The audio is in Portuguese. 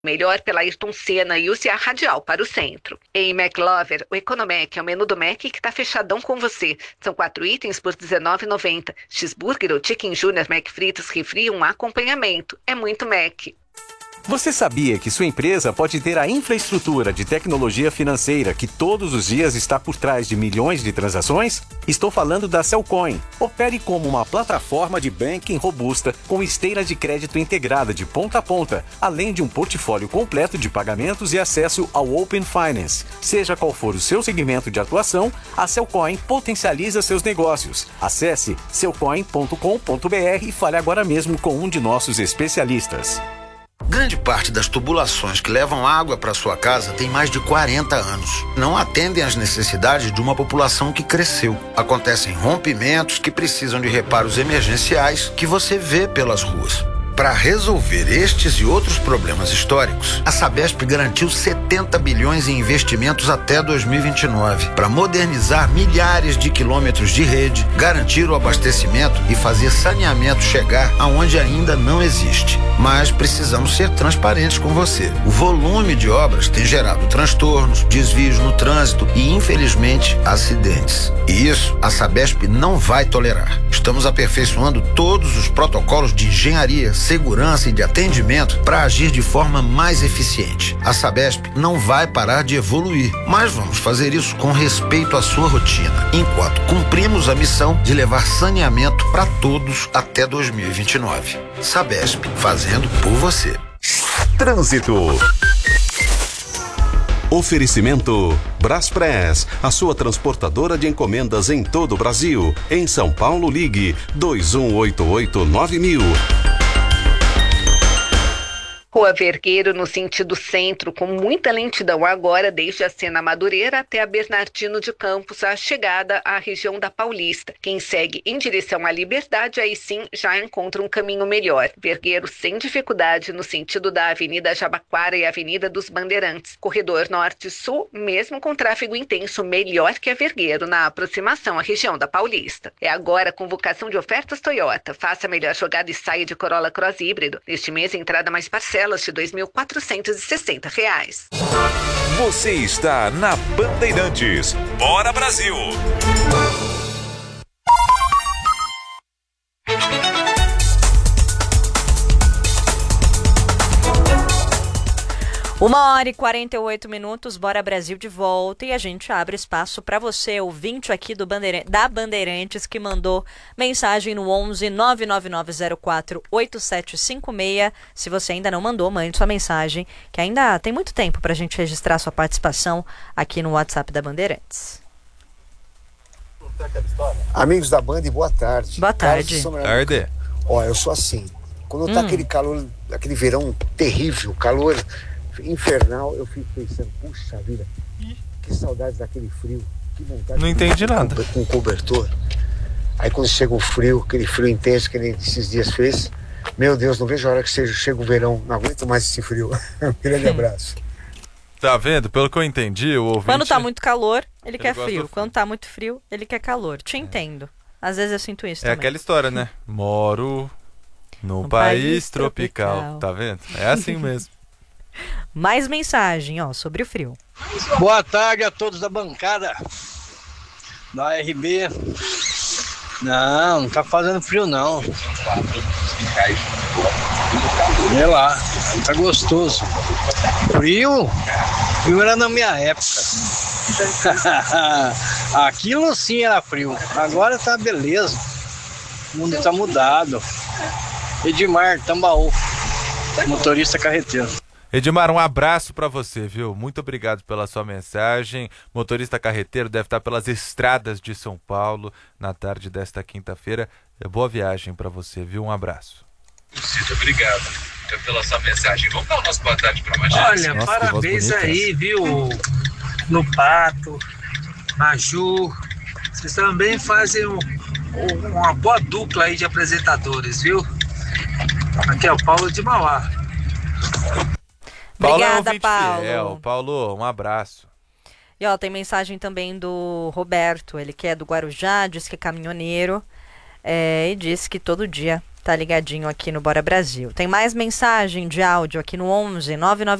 melhor pela Ayrton Senna e use a radial para o centro. Em McLover, o Economac é o menu do Mac que está fechadão com você. São 4 itens por R$19,90. Cheeseburger ou Chicken Junior Mac fritos refri, um acompanhamento. É muito Mac. Você sabia que sua empresa pode ter a infraestrutura de tecnologia financeira que todos os dias está por trás de milhões de transações? Estou falando da Cellcoin. Opere como uma plataforma de banking robusta com esteira de crédito integrada de ponta a ponta, além de um portfólio completo de pagamentos e acesso ao Open Finance. Seja qual for o seu segmento de atuação, a Cellcoin potencializa seus negócios. Acesse cellcoin.com.br e fale agora mesmo com um de nossos especialistas. Grande parte das tubulações que levam água para sua casa tem mais de 40 anos. Não atendem às necessidades de uma população que cresceu. Acontecem rompimentos que precisam de reparos emergenciais que você vê pelas ruas. Para resolver estes e outros problemas históricos, a Sabesp garantiu 70 bilhões em investimentos até 2029 para modernizar milhares de quilômetros de rede, garantir o abastecimento e fazer saneamento chegar aonde ainda não existe. Mas precisamos ser transparentes com você. O volume de obras tem gerado transtornos, desvios no trânsito e, infelizmente, acidentes. E isso a Sabesp não vai tolerar. Estamos aperfeiçoando todos os protocolos de engenharia, segurança e de atendimento para agir de forma mais eficiente. A Sabesp não vai parar de evoluir, mas vamos fazer isso com respeito à sua rotina, enquanto cumprimos a missão de levar saneamento para todos até 2029. Sabesp, fazendo por você. Trânsito. Oferecimento Braspress, a sua transportadora de encomendas em todo o Brasil. Em São Paulo, ligue 2188-9000. Rua Vergueiro, no sentido centro, com muita lentidão agora, desde a Sena Madureira até a Bernardino de Campos, a chegada à região da Paulista. Quem segue em direção à Liberdade, aí sim, já encontra um caminho melhor. Vergueiro sem dificuldade no sentido da Avenida Jabaquara e Avenida dos Bandeirantes. Corredor Norte-Sul, mesmo com tráfego intenso, melhor que a Vergueiro na aproximação à região da Paulista. É agora a convocação de ofertas Toyota. Faça a melhor jogada e saia de Corolla Cross híbrido. Neste mês, entrada mais parcelada de R$ 2.460. Você está na Bandeirantes. Bora, Brasil! 1h48, Bora Brasil de volta, e a gente abre espaço para você, ouvinte aqui da Bandeirantes, que mandou mensagem no 11 99904 8756. Se você ainda não mandou, mande sua mensagem, que ainda tem muito tempo para a gente registrar sua participação aqui no WhatsApp da Bandeirantes. Amigos da Band, boa tarde. Boa tarde. Tarde. Ó, eu sou assim, quando tá aquele calor, aquele verão terrível, calor infernal, eu fico pensando, puxa vida, que saudades daquele frio, que vontade. Não entendi nada. Com cobertor. Aí quando chega o frio, aquele frio intenso que nem esses dias fez, meu Deus, não vejo a hora que chega o verão, não aguento mais esse frio. Um grande abraço. Tá vendo? Pelo que eu entendi, o ouvinte... Quando tá muito calor, ele quer frio. Quando tá muito frio, ele quer calor. Te entendo. Às vezes eu sinto isso também. É aquela história, né? Moro num país tropical. Tá vendo? É assim mesmo. Mais mensagem, ó, sobre o frio. Boa tarde a todos da bancada da RB. Não tá fazendo frio não. Vê lá, tá gostoso. Frio era na minha época. Aquilo sim era frio. Agora tá beleza. O mundo tá mudado. Edmar, Tambaú, motorista carreteiro. Edmar, um abraço pra você, viu? Muito obrigado pela sua mensagem. Motorista carreteiro deve estar pelas estradas de São Paulo na tarde desta quinta-feira. Boa viagem pra você, viu? Um abraço. Muito obrigado pela sua mensagem. Vamos dar o nosso boa tarde pra Magé. Olha, nossa, parabéns aí, viu? No Pato, na Ju. Vocês também fazem uma boa dupla aí de apresentadores, viu? Aqui é o Paulo de Mauá. Obrigada, Paulo. Fiel. Paulo, um abraço. E ó, tem mensagem também do Roberto, ele que é do Guarujá, diz que é caminhoneiro, e diz que todo dia tá ligadinho aqui no Bora Brasil. Tem mais mensagem de áudio aqui no 11 999